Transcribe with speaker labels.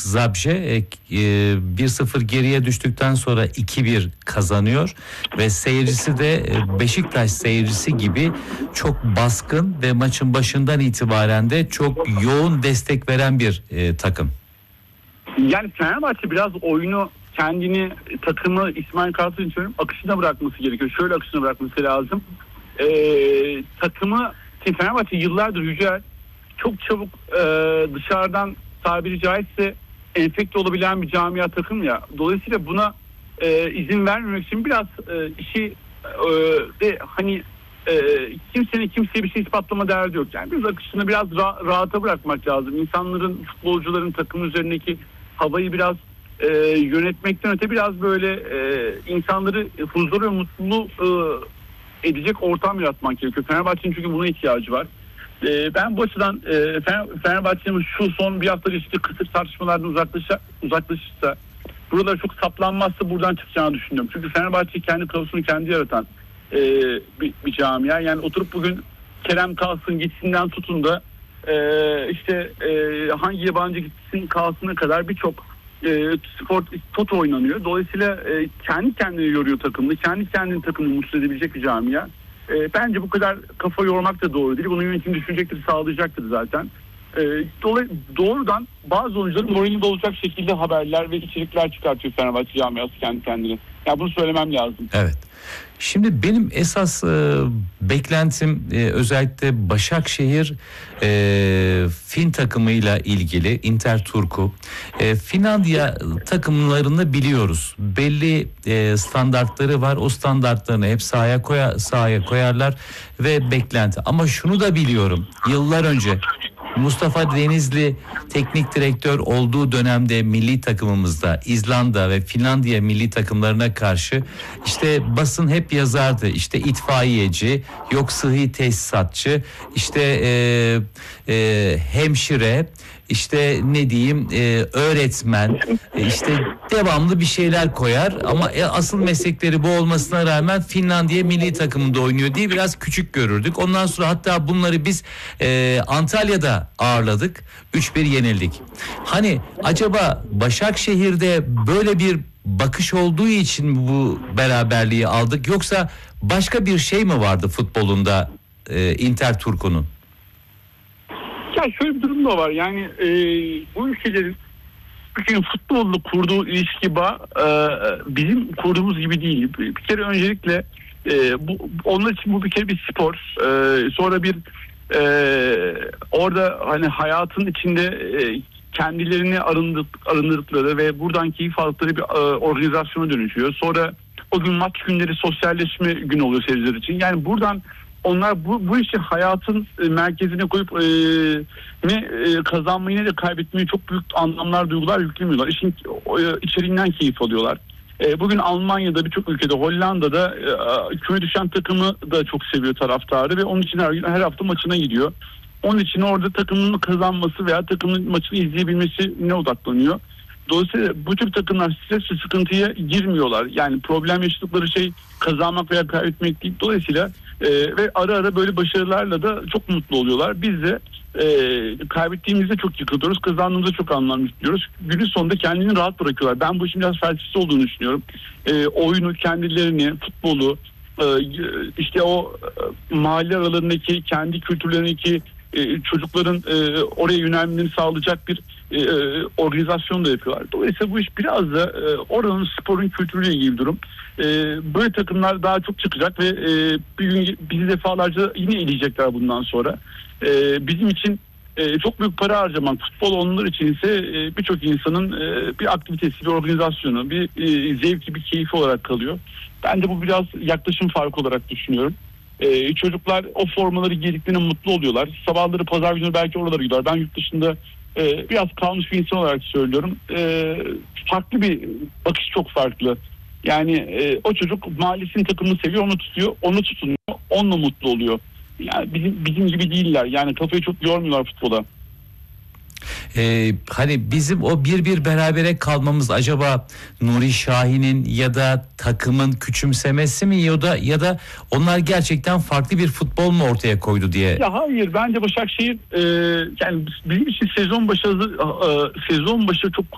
Speaker 1: Zabrze 1-0 geriye düştükten sonra 2-1 kazanıyor ve seyircisi de Beşiktaş seyircisi gibi çok baskın ve maçın başından itibaren de çok yoğun destek veren bir takım.
Speaker 2: Yani Fenerbahçe biraz oyunu, kendini, takımı İsmail Kartal'ın söylüyorum, akışına bırakması gerekiyor. Şöyle akışına bırakması lazım. Takımı, Fenerbahçe yıllardır Yücel çok çabuk dışarıdan tabiri caizse enfekte olabilen bir camia takım ya. Dolayısıyla buna izin vermemek için biraz işi hani kimsenin kimseye bir şey ispatlama derdi yok. Yani biz akışını biraz rahata bırakmak lazım. İnsanların, futbolcuların takım üzerindeki havayı biraz yönetmekten öte biraz böyle insanları huzur ve mutlu edecek ortam yaratmak gerekiyor. Fenerbahçe'nin çünkü buna ihtiyacı var. Ben bu açıdan Fenerbahçe'nin şu son bir hafta geçti kısır tartışmalardan uzaklaşırsa, buralar çok saplanmazsa buradan çıkacağını düşünüyorum. Çünkü Fenerbahçe kendi kaosunu kendi yaratan bir camia. Yani oturup bugün Kerem kalsın gitsinden tutun da hangi yabancı gitsin kalsına kadar birçok spor toto oynanıyor. Dolayısıyla kendi kendine yoruyor takımını. Kendi kendini takımını mutsuz edebilecek bir camia. Bence bu kadar kafa yormak da doğru değil. Bunu yönetim düşünecektir, sağlayacaktır zaten. Doğrudan bazı oyuncuların moralini bozacak şekilde haberler ve içerikler çıkartıyor Fenerbahçe camiası kendi kendine. Yani bunu söylemem lazım.
Speaker 1: Evet. Şimdi benim esas beklentim özellikle Başakşehir Fin takımıyla ilgili, Interturku. Finlandiya takımlarını biliyoruz. Belli standartları var. O standartlarını hep sahaya koyarlar ve beklenti. Ama şunu da biliyorum. Yıllar önce Mustafa Denizli teknik direktör olduğu dönemde milli takımımızda İzlanda ve Finlandiya milli takımlarına karşı işte basın hep yazardı. İşte itfaiyeci, yok sıhhi tesisatçı, işte hemşire, işte ne diyeyim öğretmen, işte devamlı bir şeyler koyar ama asıl meslekleri bu olmasına rağmen Finlandiya milli takımında oynuyor diye biraz küçük görürdük. Ondan sonra hatta bunları biz Antalya'da ağırladık. 3-1 yenildik. Hani acaba Başakşehir'de böyle bir bakış olduğu için bu beraberliği aldık, yoksa başka bir şey mi vardı futbolunda Interturku'nun?
Speaker 2: Ya şöyle bir durum da var. Yani bu ülkelerin futbolla kurduğu ilişki bizim kurduğumuz gibi değil. Bir kere öncelikle onlar için bu bir kere bir spor. Sonra bir orada hani hayatın içinde kendilerini arındırdıkları ve buradan keyif aldıkları bir organizasyona dönüşüyor. Sonra o gün maç günleri sosyalleşme günü oluyor seyirciler için. Yani buradan onlar bu işi hayatın merkezine koyup ne kazanmayı ne de kaybetmeyi çok büyük anlamlar, duygular yüklemiyorlar. İşin içeriğinden keyif alıyorlar. Bugün Almanya'da, birçok ülkede, Hollanda'da küme düşen takımı da çok seviyor taraftarı ve onun için her hafta maçına gidiyor. Onun için orada takımın kazanması veya takımın maçını izleyebilmesine odaklanıyor. Dolayısıyla bu tür takımlar stres ve sıkıntıya girmiyorlar. Yani problem yaşadıkları şey kazanmak veya kaybetmek değil. Dolayısıyla ve ara ara böyle başarılarla da çok mutlu oluyorlar. Biz de kaybettiğimizde çok yıkılıyoruz, kazandığımızda çok anlam yüklüyoruz. Günün sonunda kendini rahat bırakıyorlar. Ben bu işin biraz felsefesi olduğunu düşünüyorum. Oyunu, kendilerini, futbolu, işte o mahalle aralarındaki kendi kültürlerindeki çocukların oraya yönelmelerini sağlayacak bir organizasyon da yapıyorlar. Dolayısıyla bu iş biraz da oranın sporun kültürüyle ilgili bir durum. Böyle takımlar daha çok çıkacak ve bir gün bizi defalarca yine eleyecekler bundan sonra. Bizim için çok büyük para harcamak, futbol onlar için ise birçok insanın bir aktivitesi, bir organizasyonu, bir zevki, bir keyfi olarak kalıyor. Ben de bu biraz yaklaşım farkı olarak düşünüyorum. Çocuklar o formaları giydiklerine mutlu oluyorlar. Sabahları pazar günü belki oralara gidiyorlar. Ben yurt dışında biraz kalmış bir insan olarak söylüyorum. Farklı bir bakış, çok farklı. Yani o çocuk mahallesinin takımını seviyor, onu tutuyor, onu tutunuyor, onunla mutlu oluyor. Yani bizim gibi değiller. Yani kafayı çok yormuyorlar futbola.
Speaker 1: Hani bizim o 1-1 berabere kalmamız acaba Nuri Şahin'in ya da takımın küçümsemesi mi ya da onlar gerçekten farklı bir futbol mu ortaya koydu diye?
Speaker 2: Ya hayır, bence Başakşehir yani bizim için sezon başı çok